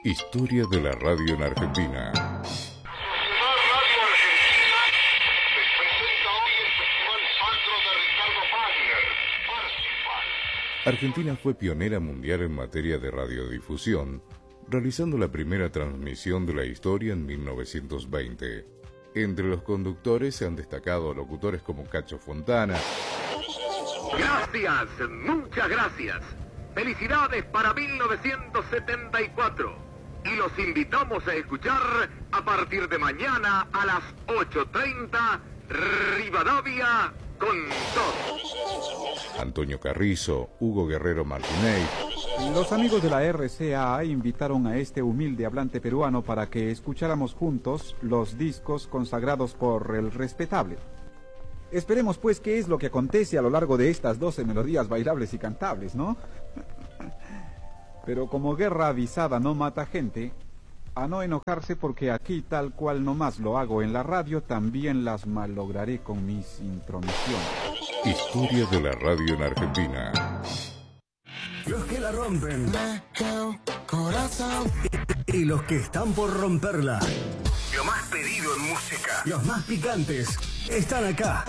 Historia de la radio en Argentina. Argentina fue pionera mundial en materia de radiodifusión, realizando la primera transmisión de la historia en 1920. Entre los conductores se han destacado locutores como Cacho Fontana. Gracias, muchas gracias. Felicidades para 1974. Y los invitamos a escuchar a partir de mañana a las 8:30 Rivadavia con todo. Antonio Carrizo, Hugo Guerrero Martínez. Los amigos de la RCA invitaron a este humilde hablante peruano para que escucháramos juntos los discos consagrados por el respetable. Esperemos pues qué es lo que acontece a lo largo de estas 12 melodías bailables y cantables, ¿no? Pero como guerra avisada no mata gente, a no enojarse porque aquí tal cual nomás lo hago en la radio, también las malograré con mis intromisiones. Historia de la radio en Argentina. Los que la rompen y los que están por romperla. Lo más pedido en música. Los más picantes están acá.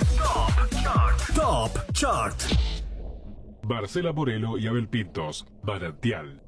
Top Chart. Marcela Morelo y Abel Pintos, Manantial.